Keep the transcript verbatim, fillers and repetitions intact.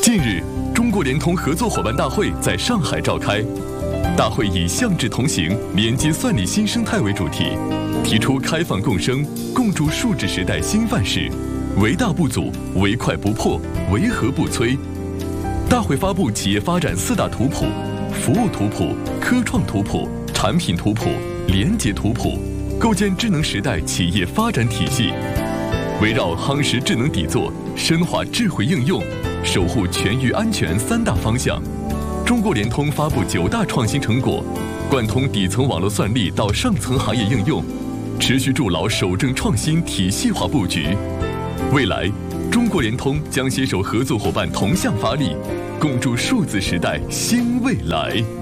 近日，中国联通合作伙伴大会在上海召开。大会以向智同行，连接算力新生态为主题，提出开放共生、共筑数字时代新范式，唯大不阻，唯快不破，唯和不摧。大会发布企业发展四大图谱：服务图谱、科创图谱、产品图谱、廉洁图谱，构建智能时代企业发展体系。围绕夯实智能底座、深化智慧应用、守护全域安全三大方向，中国联通发布九大创新成果，贯通底层网络算力到上层行业应用，持续筑牢守正创新体系化布局。未来，中国联通将携手合作伙伴同向发力，共筑数字时代新未来。